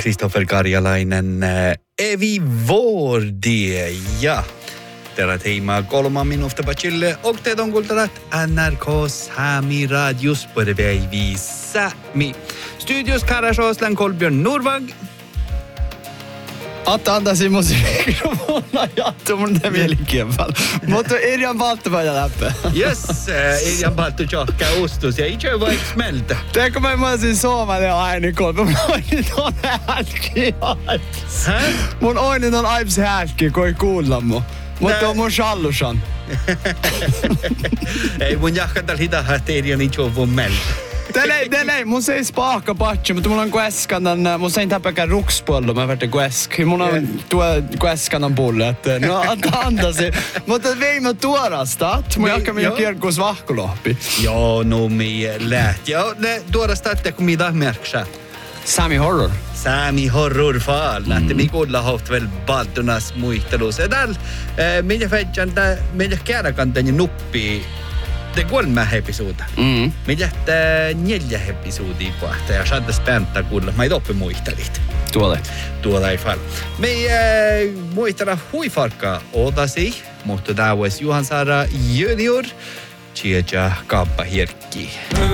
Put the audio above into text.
Kristoffer Karjalainen, Evi Vuordi ja terät heimaa 3 minuutta pachille. Och te on kuultarat NRK Sami Radios på det vi Sami. Studios Karasjåslan Kolbjörn Norvag. Atta antaisin musiikkikrofona jattu mun mielikien päällä. Mutta Irjan Balttopaja läppä. Yes, Irjan Baltto tjahkaa ustus ja itse vaikka smeltä. Teekö mä olisin suomalainen aini kolme. Mun oinin on hälki. Mun oinin on aips hälki, kun ei kuulla mun. Mutta on mun shallusan. Ei mun jahkatal hitaha, että Irjan itse on mun meltä. Ei, mun se ei spaakka patsi, mutta mulla on kueskannan, mun se ei täpäkään rukspollu, mä värte kuesk. Mun on tuo kueskannan pulle, että no antasi. Mutta veimme tuorasta, että mun jahka minä kirkkuus vahkulohpi. Joo, no mi läht. Joo, tuorasta, että kun mitä märksä. Sami Horror. Sami Horror faalla, että mi kuulla haft väl baltunas muistelus. Ja täällä, meidän kääräkantainen nuppi. Det 3 episodia. Mitä 4 episodia pohta ja saattais pääntä kuulla. Mä ei oppi muistelit. Tuolla ei fall. Me muistella huifarkkaa odasi, mutta tää olisi Juhan Saara Junior. Tjeja kaappa hirkki.